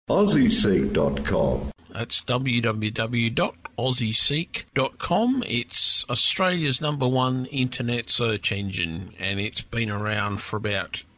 AussieSeek.com. That's www.aussieseek.com. It's Australia's #1 internet search engine, and it's been around for about